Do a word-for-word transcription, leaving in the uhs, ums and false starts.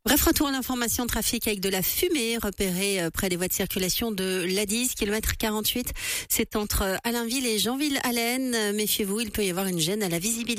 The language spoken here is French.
Bref, retour à l'information trafic avec de la fumée repérée près des voies de circulation de l'A dix, kilomètre quarante-huit. C'est entre Allainville et Jeanville-Allen. Méfiez-vous, il peut y avoir une gêne à la visibilité.